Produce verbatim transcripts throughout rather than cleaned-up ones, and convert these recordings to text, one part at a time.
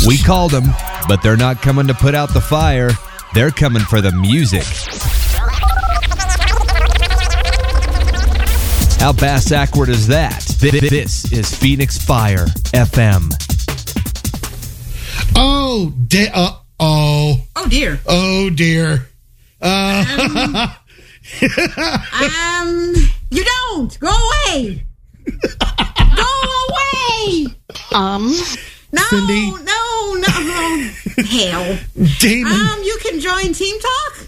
We called them, but they're not coming to put out the fire. They're coming for the music. How bass-ackward is that? This is Phoenix Fire F M. Oh, de- uh, oh. Oh, dear. Oh, dear. Uh, um, um, you don't. Go away. Go away. Um, no, Cindy. no, no. Hell. Damon. Um, you can join Team Talk.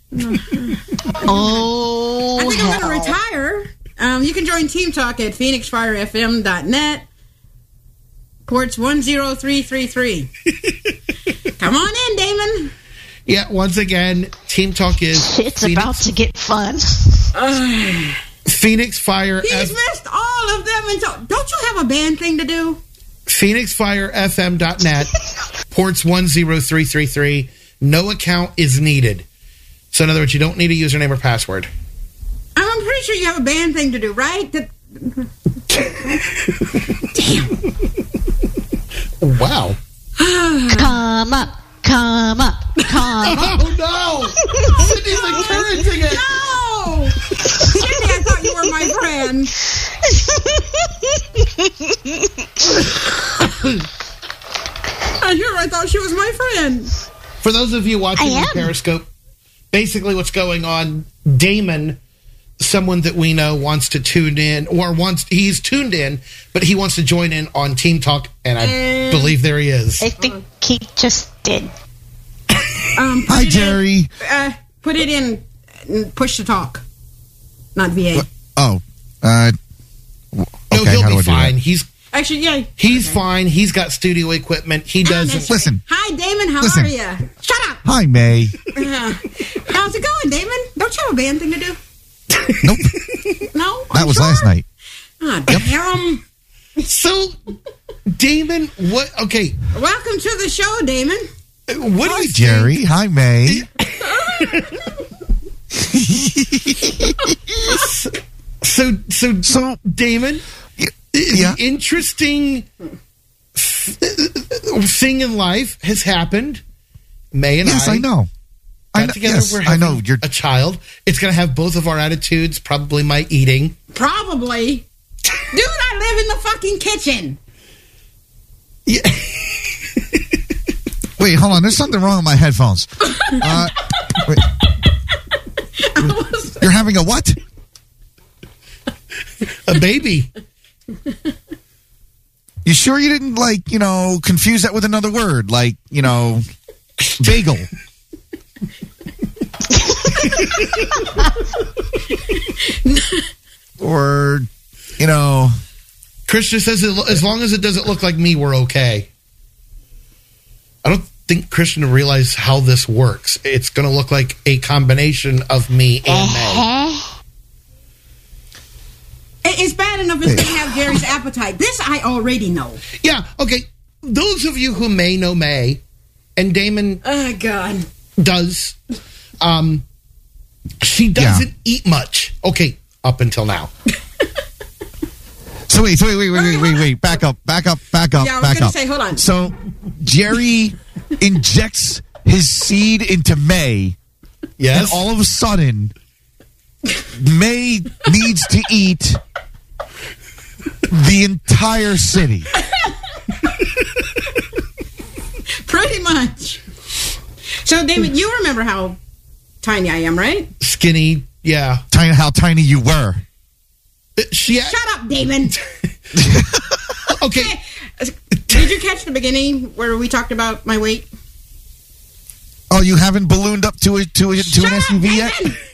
oh, I think hell. I'm going to retire. Um, you can join Team Talk at phoenix fire f m dot net. Ports one zero three three three. Come on in, Damon. Yeah, once again, Team Talk is... It's Phoenix, about to get fun. Uh, Phoenix Fire... he's F- missed all of them. Until, don't you have a band thing to do? phoenix fire f m dot net. Ports one zero three three three. No account is needed. So in other words, you don't need a username or password. I'm pretty sure you have a band thing to do, right? That, damn. Wow. Come up, come up, come up. Oh, no. Cindy's encouraging it. no! Cindy, I thought you were my friend. I sure I thought she was my friend. For those of you watching I on am. Periscope, basically what's going on, Damon, someone that we know, wants to tune in, or wants he's tuned in, but he wants to join in on Team Talk, and I Mm. believe there he is. I think he just did. Um, put Hi, it in- Jerry. uh, put it in uh, push to talk, not V A. What? Oh, uh, w- No, okay. he'll How do be I do fine. that? He's Actually, yeah. he's Okay. fine. He's got studio equipment. He Ah, doesn't. that's right. Listen. Hi, Damon. How Listen. are you? Shut up. Hi, May. Uh, how's it going, Damon? Don't you have a band thing to do? Nope, No? that I'm was sure? last night. Ah, damn. So, Damon, what? Okay, Welcome to the show, Damon. what Hi, do you Jerry. Hi, May. So, so, So, Damon, y- the yeah. interesting thing in life has happened. May and Yes, I, I know. got I know. together. Yes, We're I having know. You're. a child. It's going to have both of our attitudes. Probably my eating. Probably. Dude, I live in the fucking kitchen. Yeah. Wait, hold on. There's something wrong with my headphones. Uh, wait. You're having a what? A baby. You sure you didn't, like, you know, confuse that with another word, like, you know, bagel? Or, you know, Krishna says it- as long as it doesn't look like me, we're okay. I don't think Krishna realized how this works. It's going to look like a combination of me and May. Uh-huh. It- It's bad enough it's going to have Jerry's appetite. This I already know. Yeah, okay. Those of you who may know May, and Damon Oh, God. does, um, she doesn't eat much. Okay, up until now. so wait, so wait, wait, wait, wait, wait, wait, back up, back up, back up, Yeah, I was back gonna up. say, hold on. So, Jerry injects his seed into May, Yes? and all of a sudden, May needs to eat the entire city. Pretty much. So, David, you remember how tiny I am, right? Skinny, yeah. Tiny, how tiny you were. She, Shut up, Damon. okay. Did you catch the beginning where we talked about my weight? Oh, you haven't ballooned up to a to a, to Shut an up, S U V yet?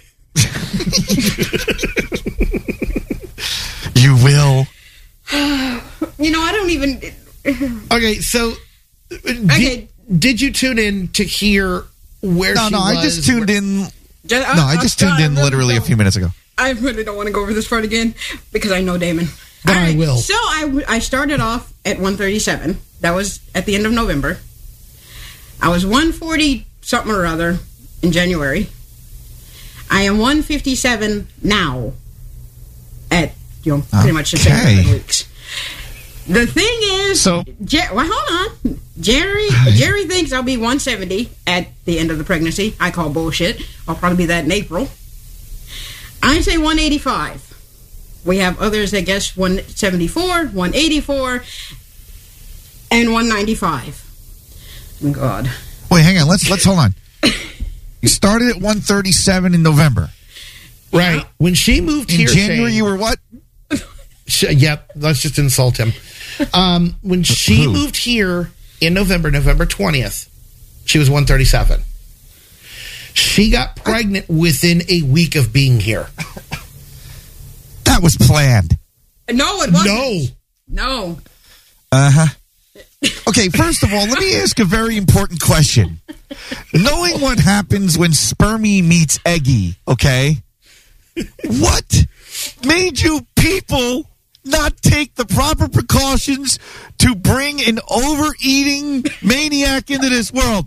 Damon. You will. You know, I don't even... Okay, so Okay. did, did you tune in to hear where No, she no, was? I just tuned in. Just, No, I just tuned in literally a few minutes ago. I really don't want to go over this part again because I know Damon. But All I right, will. So I, I started off at one thirty-seven. That was at the end of November. I was one forty something or other in January. I am one fifty-seven now at, you know, pretty much the same Okay. eleven weeks. The thing is, So- Je- well, hold on. Jerry Jerry thinks I'll be one seventy at the end of the pregnancy. I call bullshit. I'll probably be that in April. I say one eighty-five. We have others that guess one seventy-four, one eighty-four, and one ninety-five. God. Wait, hang on. Let's let's hold on. You started at one thirty-seven in November. Right. When she moved In here, January, Shane- you were what? Sh- yep, let's just insult him. Um, when she Who? moved here in November, November twentieth, she was one thirty-seven. She got pregnant within a week of being here. That was planned. No, it wasn't. No. No. Uh-huh. Okay, first of all, let me ask a very important question. Knowing what happens when spermie meets eggy, okay? What made you people not take the proper precautions to bring an overeating maniac into this world?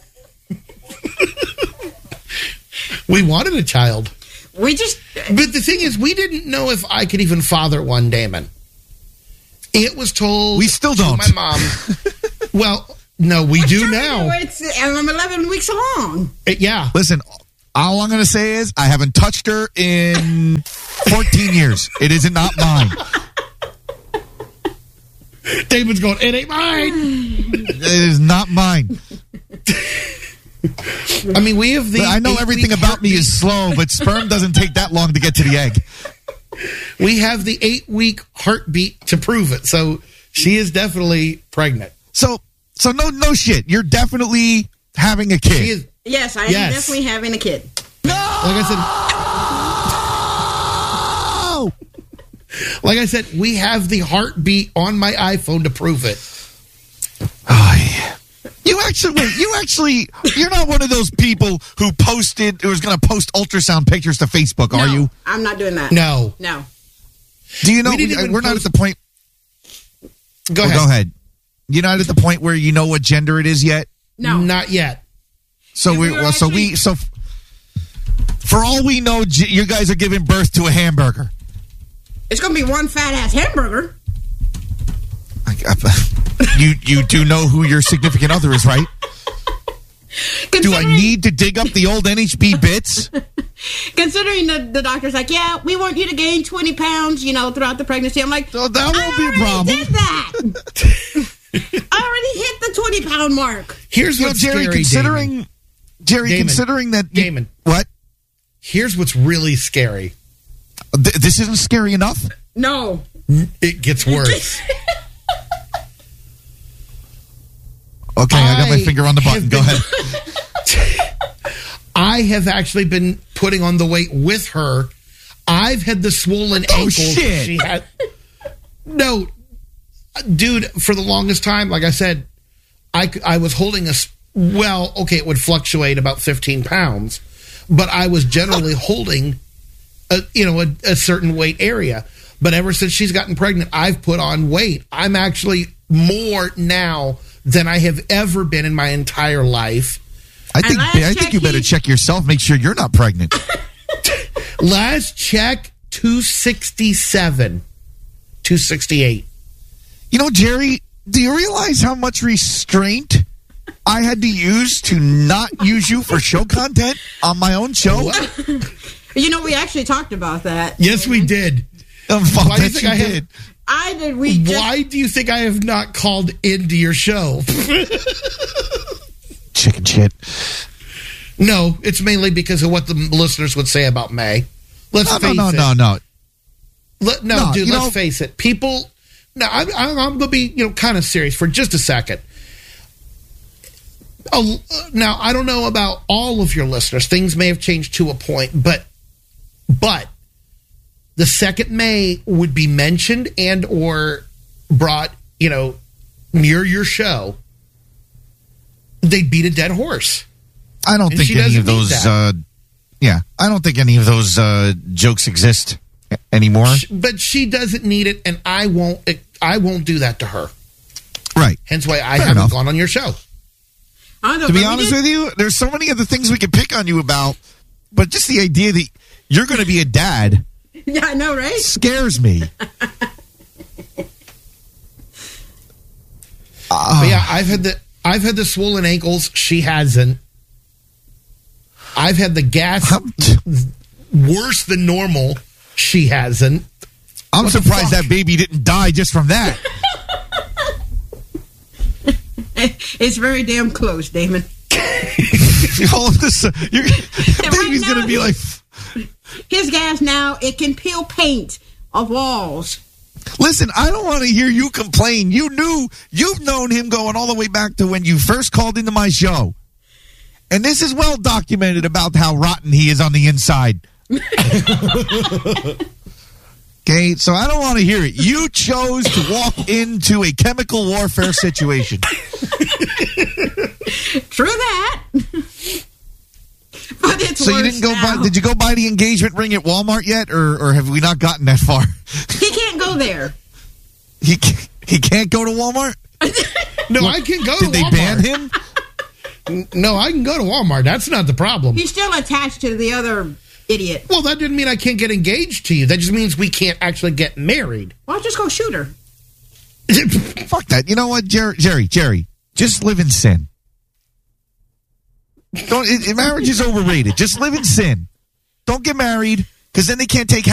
We wanted a child. We just... But the thing is, we didn't know if I could even father one, Damon. It was told We still to don't. my mom. Well, no, we do now. It's, I'm eleven weeks along. It- yeah. Listen, all I'm going to say is I haven't touched her in fourteen years. It is not mine. Damon's going, it ain't mine. It is not mine. I mean, we have the... I know everything eight-week about me heartbeat. is slow, but sperm doesn't take that long to get to the egg. We have the eight-week heartbeat to prove it. So she is definitely pregnant. So, so no, no shit. You're definitely having a kid. She is... Yes, I am Yes. definitely having a kid. Like I said, like I said, we have the heartbeat on my iPhone to prove it. Oh, yeah. You actually, wait, you actually, you're not one of those people who posted, who was going to post ultrasound pictures to Facebook, are No, you? I'm not doing that. No. No. Do you know, We didn't we, even we're not post- at the point, Go well, ahead. go ahead. You're not at the point where you know what gender it is yet? No. Not yet. So If we, we were well, so we, actually- so f- for all we know, J- you guys are giving birth to a hamburger. It's going to be one fat ass hamburger. I- I- you, you do know who your significant other is, right? Do I Considering- need to dig up the old N H B bits? Considering the, the doctor's like, yeah, we want you to gain twenty pounds, you know, throughout the pregnancy. I'm like, So that won't I be a already problem. did that. I already hit the twenty pound mark. Here's You know, what's Jerry, scary, considering, Damon. Jerry, Damon. considering that, you- Damon. what? Here's what's really scary. Th- this isn't scary enough? No. It gets worse. Okay, I, got my I finger on the button. have Go been- ahead. I have actually been putting on the weight with her. I've had the swollen Oh, ankles. shit. She had. No, dude. For the longest time, like I said, I c- I was holding a s- well. Okay, it would fluctuate about fifteen pounds, but I was generally holding a you know a, a certain weight area. But ever since she's gotten pregnant, I've put on weight. I'm actually more now than I have ever been in my entire life. I think last I think check, you better he- check yourself. Make sure you're not pregnant. Last check, two sixty-seven, two sixty-eight. You know, Jerry, do you realize how much restraint I had to use to not use you for show content on my own show? You know, we actually talked about that. Yes, we did. Um, Why do you bet think you I have- did. I did. We just, Why do you think I have not called into your show? Chicken shit. No, it's mainly because of what the listeners would say about May. Let's No, no, face no, it. no, no. Let, no, No, dude, you let's know- face it. People. No, I'm, I'm, I'm going to be you know kind of serious for just a second. Oh, now, I don't know about all of your listeners. Things may have changed to a point, but but the second May would be mentioned and or brought, you know, near your show, they'd beat a dead horse. I don't And think she any of doesn't need those. that. Uh, yeah, I don't think any of those uh, jokes exist a- anymore. But she doesn't need it, and I won't. I won't do that to her. Right. Hence why I Fair haven't enough. gone on your show. I know, To be but we honest did- with you, there's so many other things we could pick on you about, but just the idea that you're going to be a dad Yeah, I know, right? scares me. But yeah, I've had the I've had the swollen ankles. She hasn't. I've had the gas worse than normal. She hasn't. I'm What the surprised fuck? that baby didn't die just from that. It's very damn close, Damon. All of this, uh, you're, the right baby's now, going to be like... His gas now, it can peel paint off walls. Listen, I don't want to hear you complain. You knew, you've known him going all the way back to when you first called into my show. And this is well documented about how rotten he is on the inside. Okay, so I don't want to hear it. You chose to walk into a chemical warfare situation. True that. But it's So you worse didn't go now. buy, did you go buy the engagement ring at Walmart yet, or, or have we not gotten that far? He can't go there. He can't, he can't go to Walmart? No, I can go Did to they Walmart. ban him? N- No, I can go to Walmart. That's not the problem. He's still attached to the other idiot. Well, that didn't mean I can't get engaged to you. That just means we can't actually get married. Well, just go shoot her. Fuck that. You know what, Jerry? Jerry, Jerry, just live in sin. Don't. It, it- marriage is overrated. Just live in sin. Don't get married, because then they can't take